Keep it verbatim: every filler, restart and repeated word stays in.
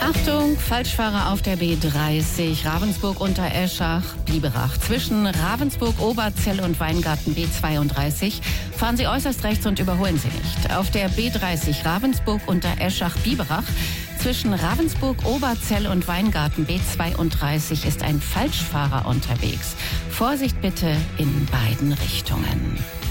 Achtung, Falschfahrer auf der B dreißig, Ravensburg unter Eschach, Biberach. Zwischen Ravensburg, Oberzell und Weingarten B zweiunddreißig fahren Sie äußerst rechts und überholen Sie nicht. Auf der B dreißig Ravensburg unter Eschach, Biberach. Zwischen Ravensburg, Oberzell und Weingarten B zweiunddreißig ist ein Falschfahrer unterwegs. Vorsicht bitte in beiden Richtungen.